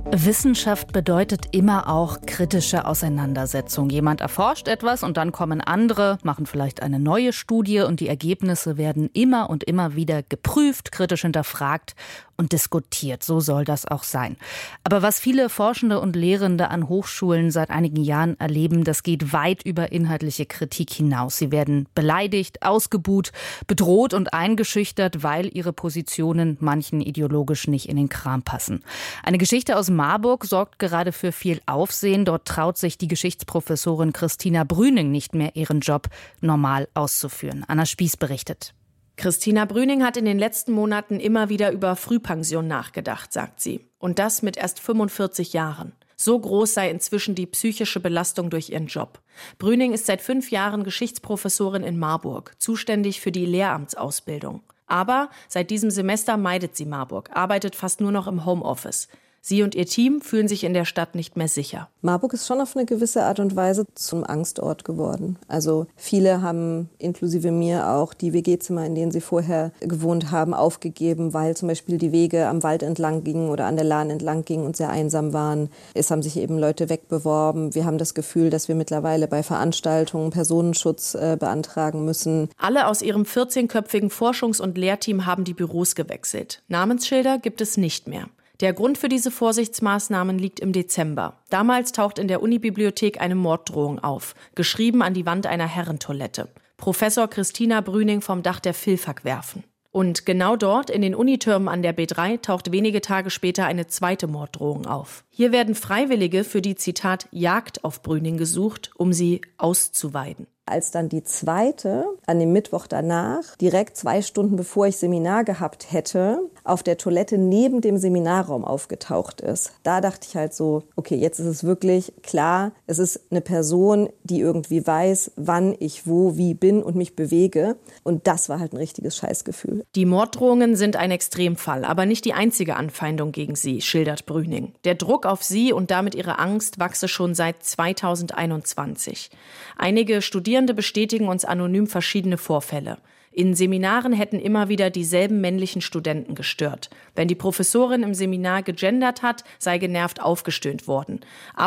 Wissenschaft bedeutet immer auch kritische Auseinandersetzung. Jemand erforscht etwas und dann kommen andere, machen vielleicht eine neue Studie und die Ergebnisse werden immer und immer wieder geprüft, kritisch hinterfragt und diskutiert. So soll das auch sein. Aber was viele Forschende und Lehrende an Hochschulen seit einigen Jahren erleben, das geht weit über inhaltliche Kritik hinaus. Sie werden beleidigt, ausgebuht, bedroht und eingeschüchtert, weil ihre Positionen manchen ideologisch nicht in den Kram passen. Eine Geschichte aus Marburg sorgt gerade für viel Aufsehen. Dort traut sich die Geschichtsprofessorin Christina Brüning nicht mehr, ihren Job normal auszuführen. Anna Spieß berichtet. Christina Brüning hat in den letzten Monaten immer wieder über Frühpension nachgedacht, sagt sie. Und das mit erst 45 Jahren. So groß sei inzwischen die psychische Belastung durch ihren Job. Brüning ist seit 5 Jahren Geschichtsprofessorin in Marburg, zuständig für die Lehramtsausbildung. Aber seit diesem Semester meidet sie Marburg, arbeitet fast nur noch im Homeoffice. Sie und ihr Team fühlen sich in der Stadt nicht mehr sicher. Marburg ist schon auf eine gewisse Art und Weise zum Angstort geworden. Also viele haben, inklusive mir auch, die WG-Zimmer, in denen sie vorher gewohnt haben, aufgegeben, weil zum Beispiel die Wege am Wald entlang gingen oder an der Lahn entlang gingen und sehr einsam waren. Es haben sich eben Leute wegbeworben. Wir haben das Gefühl, dass wir mittlerweile bei Veranstaltungen Personenschutz beantragen müssen. Alle aus ihrem 14-köpfigen Forschungs- und Lehrteam haben die Büros gewechselt. Namensschilder gibt es nicht mehr. Der Grund für diese Vorsichtsmaßnahmen liegt im Dezember. Damals taucht in der Unibibliothek eine Morddrohung auf, geschrieben an die Wand einer Herrentoilette. Professor Christina Brüning vom Dach der Philfak werfen. Und genau dort, in den Unitürmen an der B3, taucht wenige Tage später eine zweite Morddrohung auf. Hier werden Freiwillige für die, Zitat, Jagd auf Brüning gesucht, um sie auszuweiden. Als dann die zweite, an dem Mittwoch danach, direkt 2 Stunden bevor ich Seminar gehabt hätte, auf der Toilette neben dem Seminarraum aufgetaucht ist, da dachte ich halt so, okay, jetzt ist es wirklich klar, es ist eine Person, die irgendwie weiß, wann ich wo, wie bin und mich bewege. Und das war halt ein richtiges Scheißgefühl. Die Morddrohungen sind ein Extremfall, aber nicht die einzige Anfeindung gegen sie, schildert Brüning. Der Druck auf sie und damit ihre Angst wachse schon seit 2021. Einige Studierende bestätigen uns anonym verschiedene Vorfälle. In Seminaren hätten immer wieder dieselben männlichen Studenten gestört. Wenn die Professorin im Seminar gegendert hat, sei genervt aufgestöhnt worden.